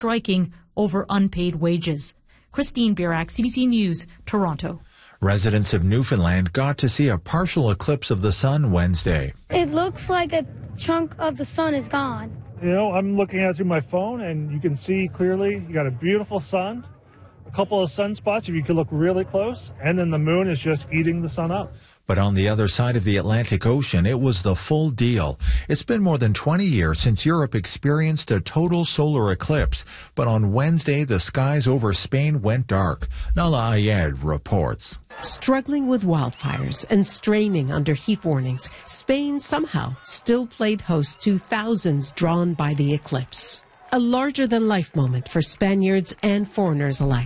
striking over unpaid wages. Christine Birak, CBC News, Toronto. Residents of Newfoundland got to see a partial eclipse of the sun Wednesday. It looks like a chunk of the sun is gone. You know, I'm looking at it through my phone, and you can see clearly you got a beautiful sun, a couple of sunspots if you can look really close, and then the moon is just eating the sun up. But on the other side of the Atlantic Ocean, it was the full deal. It's been more than 20 years since Europe experienced a total solar eclipse. But on Wednesday, the skies over Spain went dark. Nala Ayed reports. Struggling with wildfires and straining under heat warnings, Spain somehow still played host to thousands drawn by the eclipse. A larger-than-life moment for Spaniards and foreigners alike.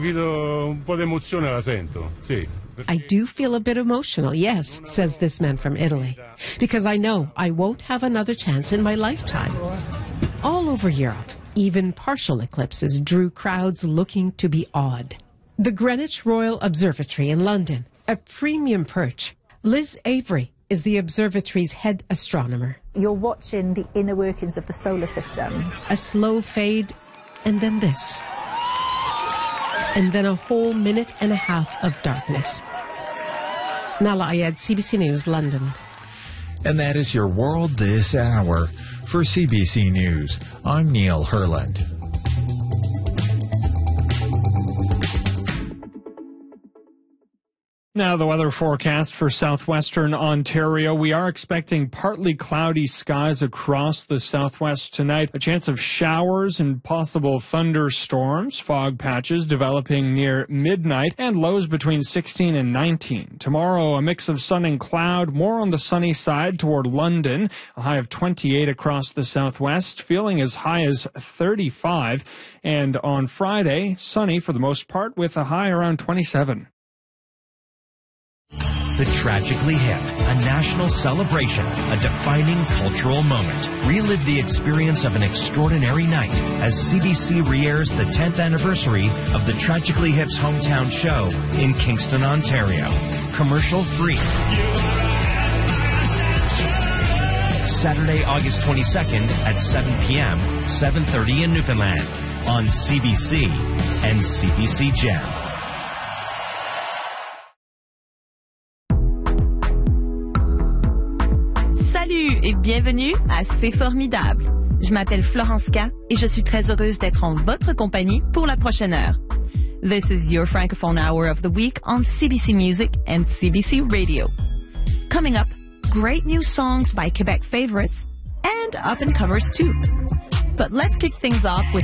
I do feel a bit emotional, yes, says this man from Italy, because I know I won't have another chance in my lifetime. All over Europe, even partial eclipses drew crowds looking to be awed. The Greenwich Royal Observatory in London, a premium perch. Liz Avery is the observatory's head astronomer. You're watching the inner workings of the solar system. A slow fade, and then this. And then a whole minute and a half of darkness. Nala Ayed, CBC News, London. And that is your world this hour. For CBC News, I'm Neil Herland. Now the weather forecast for southwestern Ontario. We are expecting partly cloudy skies across the southwest tonight. A chance of showers and possible thunderstorms. Fog patches developing near midnight and lows between 16 and 19. Tomorrow a mix of sun and cloud, more on the sunny side toward London. A high of 28 across the southwest, feeling as high as 35. And on Friday, sunny for the most part with a high around 27. The Tragically Hip, a national celebration, a defining cultural moment. Relive the experience of an extraordinary night as CBC re-airs the 10th anniversary of the Tragically Hip's hometown show in Kingston, Ontario. Commercial free. Saturday, August 22nd at 7 p.m., 7:30 in Newfoundland on CBC and CBC Gem. Salut et bienvenue à C'est Formidable. Je m'appelle Florence K. et je suis très heureuse d'être en votre compagnie pour la prochaine heure. This is your Francophone Hour of the Week on CBC Music and CBC Radio. Coming up, great new songs by Quebec favorites and up-and-comers too. But let's kick things off with